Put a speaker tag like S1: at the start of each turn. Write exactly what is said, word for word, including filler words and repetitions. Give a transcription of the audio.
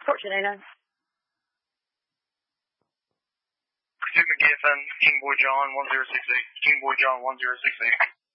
S1: Fortunately, no.
S2: Pursuit McGiffin, King Boy John, one zero six eight. King Boy John, one zero six eight.